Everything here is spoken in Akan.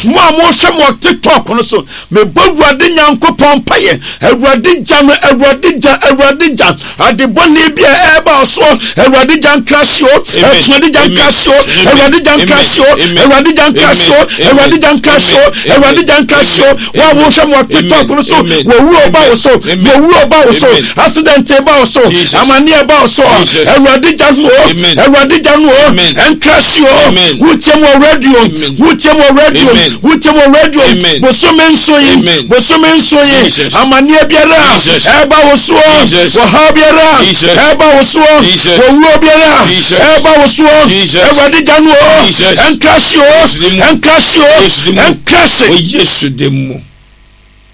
mo a mo hwe mo TikTok no so me bogwade nyankopon paye awurade gya no awurade gya ade boni bia eba so awurade gya nkrasio awurade gya nkrasio awurade gya nkrasio awurade gya nkrasio awurade gya nkrasio awurade gya nkrasio wa wo hwe mo TikTok no so wo wuro ba wo so wo wuro ba wo so accident ba wo so amani ba wo so awurade gya no awurade gya no nkrasio wuche mo radio boso menso yi amani biara eba wo so wo ha biara eba wo so wo wuro biara eba wo so awurade gya no nkrasio Yesu demu